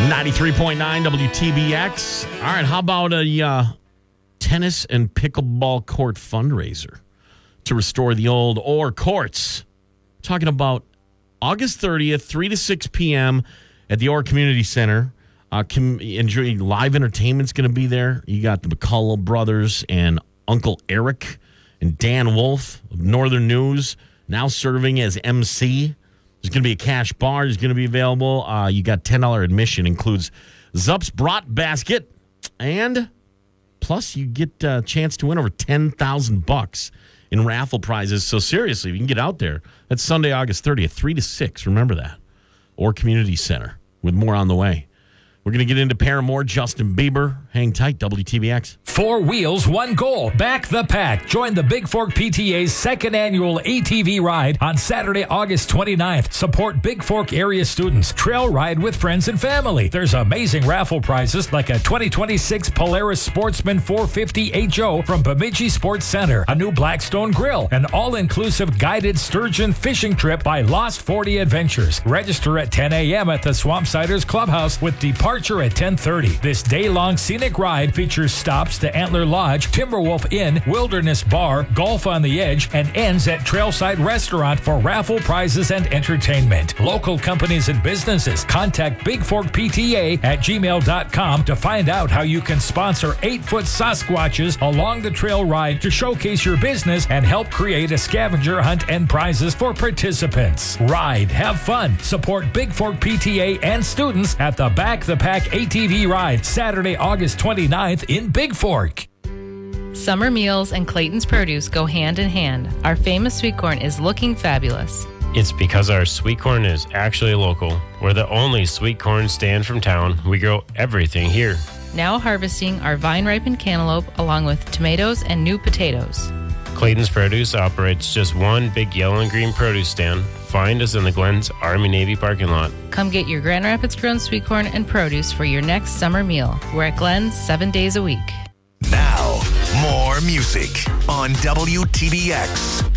93.9 WTBX. All right, how about a tennis and pickleball court fundraiser to restore the old Orr courts? Talking about August 30th, 3 to 6 p.m. at the Orr Community Center. Enjoy live entertainment's going to be there. You got the McCullough brothers and Uncle Eric and Dan Wolf of Northern News now serving as MC. There's going to be a cash bar. There's going to be available. You got $10 admission. Includes Zup's Brat Basket. And plus you get a chance to win over $10,000 in raffle prizes. So seriously, if you can get out there, that's Sunday, August 30th, 3 to 6. Remember that. Orr Community Center with more on the way. We're going to get into Paramore, Justin Bieber. Hang tight, WTBX. 4 wheels, 1 goal. Back the pack. Join the Big Fork PTA's second annual ATV ride on Saturday, August 29th. Support Big Fork area students. Trail ride with friends and family. There's amazing raffle prizes like a 2026 Polaris Sportsman 450 HO from Bemidji Sports Center, a new Blackstone grill, an all-inclusive guided sturgeon fishing trip by Lost 40 Adventures. Register at 10 a.m. at the Swampsiders Clubhouse with departure at 10:30. This day-long scenic ride features stops to Antler Lodge, Timberwolf Inn, Wilderness Bar, Golf on the Edge, and ends at Trailside Restaurant for raffle prizes and entertainment. Local companies and businesses contact Big Fork PTA at gmail.com to find out how you can sponsor 8-foot Sasquatches along the trail ride to showcase your business and help create a scavenger hunt and prizes for participants. Ride, have fun, support Big Fork PTA and students at the Back the Pack ATV ride Saturday, August 29th in Big Fork. Summer meals and Clayton's Produce go hand in hand. Our famous sweet corn is looking fabulous. It's because our sweet corn is actually local. We're the only sweet corn stand from town. We grow everything here. Now harvesting our vine-ripened cantaloupe along with tomatoes and new potatoes. Clayton's Produce operates just one big yellow and green produce stand. Find us in the Glens Army-Navy parking lot. Come get your Grand Rapids grown sweet corn and produce for your next summer meal. We're at Glens 7 days a week. Now, more music on WTBX.